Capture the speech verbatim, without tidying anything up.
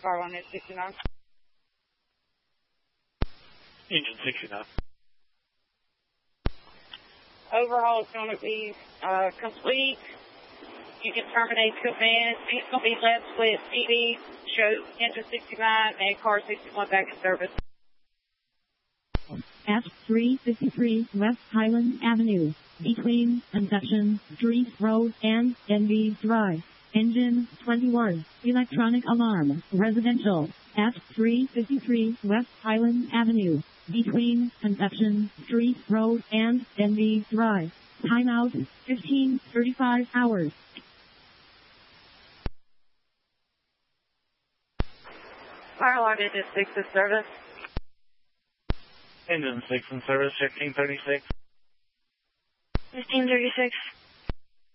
Fire one at sixty-nine. Engine sixty-nine. Overhaul is going to be uh, complete. You can terminate command. It's going to be left with T V, show engine sixty-nine, and car sixty-one back in service. F three fifty-three West Highland Avenue, between Conception Street Road and Envy Drive. Engine twenty-one, electronic alarm, residential. F three fifty-three West Highland Avenue, between Conception Street Road and Envy Drive. Timeout, fifteen thirty-five hours. Fire alarm engine six in service. Engine six in service, fifteen thirty-six. fifteen thirty-six.